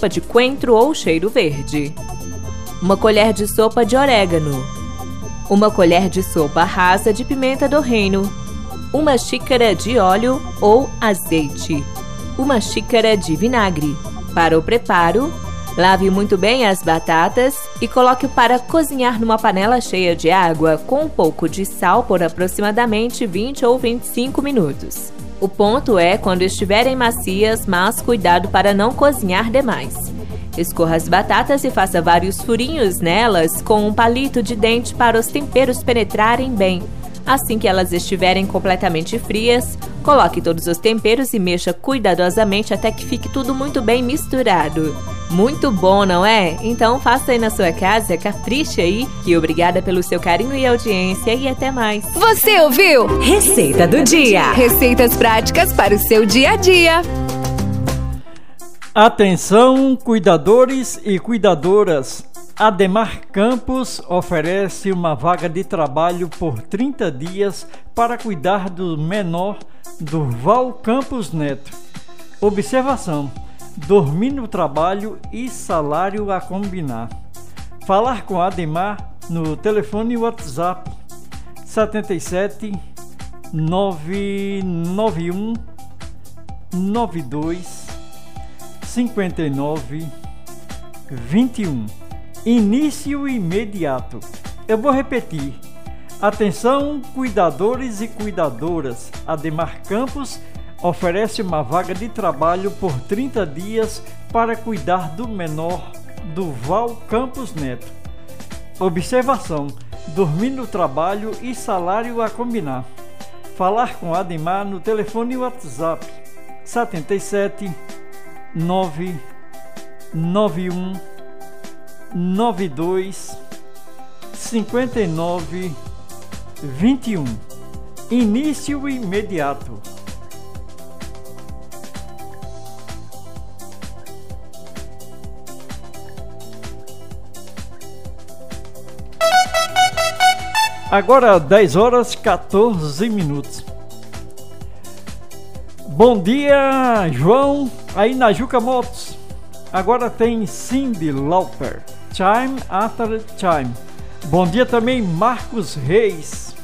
sopa de coentro ou cheiro verde. 1 colher de sopa de orégano. 1 colher de sopa rasa de pimenta do reino. 1 xícara de óleo ou azeite. 1 xícara de vinagre. Para o preparo, lave muito bem as batatas e coloque para cozinhar numa panela cheia de água com um pouco de sal por aproximadamente 20 ou 25 minutos. O ponto é quando estiverem macias, mas cuidado para não cozinhar demais. Escorra as batatas e faça vários furinhos nelas com um palito de dente para os temperos penetrarem bem. Assim que elas estiverem completamente frias, coloque todos os temperos e mexa cuidadosamente até que fique tudo muito bem misturado. Muito bom, não é? Então faça aí na sua casa, capriche aí. E obrigada pelo seu carinho e audiência e até mais. Você ouviu? Receita do dia. Receitas práticas para o seu dia a dia. Atenção, cuidadores e cuidadoras. Ademar Campos oferece uma vaga de trabalho por 30 dias para cuidar do menor Durval Campos Neto. Observação: dormir no trabalho e salário a combinar. Falar com Ademar no telefone WhatsApp 77 991 92 59 21. Início imediato. Eu vou repetir. Atenção, cuidadores e cuidadoras. Ademar Campos oferece uma vaga de trabalho por 30 dias para cuidar do menor Durval Campos Neto. Observação: dormir no trabalho e salário a combinar. Falar com Ademar no telefone WhatsApp 77 991 92 59 21. Início imediato. Agora 10 horas 14 minutos. Bom dia, João, aí na Juca Motos. Agora tem Cyndi Lauper, Time After Time. Bom dia também, Marcos Reis.